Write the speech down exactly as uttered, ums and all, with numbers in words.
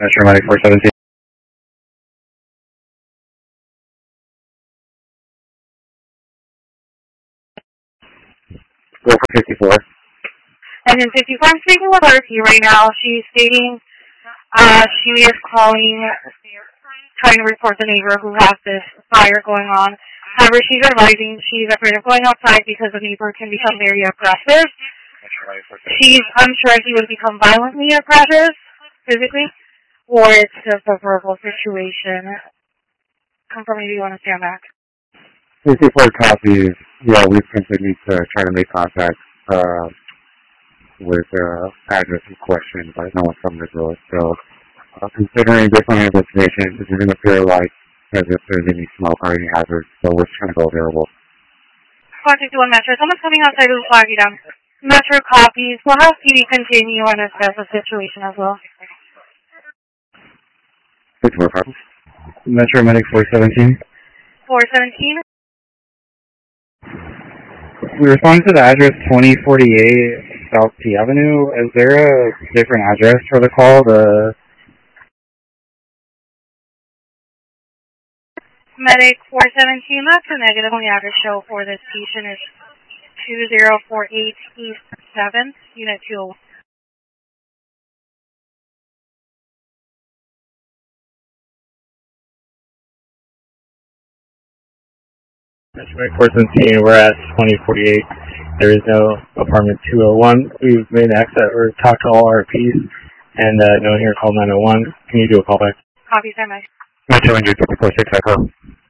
Metro Medic four seventeen. Go for fifty-four. And then fifty-four, I'm speaking with R T right now. She's stating uh, she is calling, trying to report the neighbor who has this fire going on. However, she's advising she's afraid of going outside because the neighbor can become very aggressive. She's unsure if he would become violently aggressive, physically, or it's just a verbal situation. Confirm if you want to stand back. fifty-four copies. Yeah, we've continued to try to make contact uh, with uh, address in question, but no one's coming to do it. So, uh, considering based on the investigation, it doesn't appear like as if there's any smoke or any hazards, so we're just trying to go available. Contact one Metro. Someone's coming outside to flag you down. Metro copies. We'll have P D continue and assess the situation as well. fifty-four copies. Metro Medic four seventeen. four seventeen. We responded to the address twenty forty-eight South P Avenue. Is there a different address for the call? The Medic four seventeen, that's a negative. Only address show for this patient is two zero four eight East seventh, Unit two oh one. Metro four seventeen, we're at twenty forty-eight. There is no apartment two oh one. We've made an exit or talked to all R Ps, and uh, no one here called nine oh one. Can you do a callback? Copy, sir, Mike. Metro one hundred fifty-four six Echo.